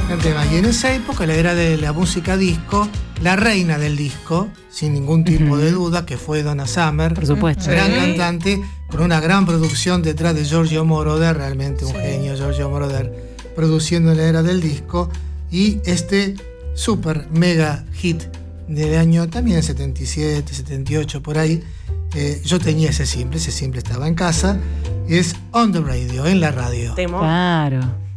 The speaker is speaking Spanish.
El tema. Y en esa época, la era de la música disco, la reina del disco, sin ningún tipo de duda, que fue Donna Summer. Por supuesto. Gran cantante, con una gran producción detrás de Giorgio Moroder, realmente un genio, Giorgio Moroder, produciendo en la era del disco. Y este super mega hit del año también 77, 78, por ahí. Yo tenía ese simple estaba en casa. Es On the Radio, en la radio. Claro.